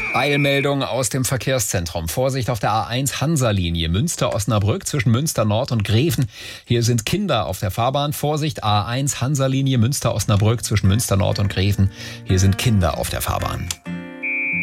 Eilmeldung aus dem Verkehrszentrum. Vorsicht auf der A1 Hansa-Linie Münster-Osnabrück zwischen Münster Nord und Greven. Hier sind Kinder auf der Fahrbahn. Vorsicht A1 Hansa-Linie Münster-Osnabrück zwischen Münster Nord und Greven. Hier sind Kinder auf der Fahrbahn.